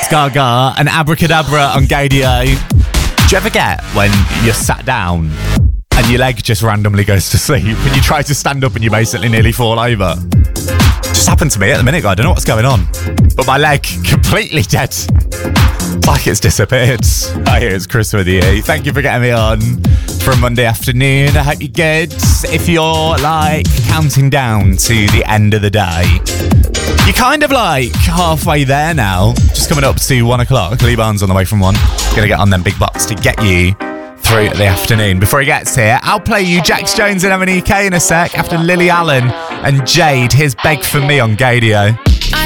Gaga and Abracadabra on Gadio. Do you ever get when you're sat down and your leg just randomly goes to sleep and you try to stand up and you basically nearly fall over? Just happened to me at the minute, I don't know what's going on, but my leg completely dead. It's like it's disappeared. Hi, it's Chris with you. Thank you for getting me on for a Monday afternoon. I hope you're good. If you're like counting down to the end of the day, you're kind of like halfway there now. Just coming up to 1 o'clock. Lee Barnes on the way from 1. Gonna get on them big box to get you through the afternoon. Before he gets here, I'll play you Jax Jones and M&EK in a sec after Lily Allen and Jade. Here's Beg For Me on Gadio.